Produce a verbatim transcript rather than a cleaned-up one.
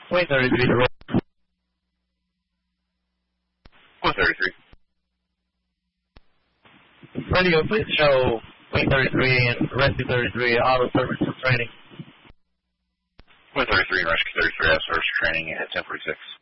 Wing thirty-three to roll. Wing thirty-three. Radio, please show Wing thirty-three and Rescue thirty-three auto service for training. Wing thirty-three and Rescue thirty-three auto service for training at ten forty-six.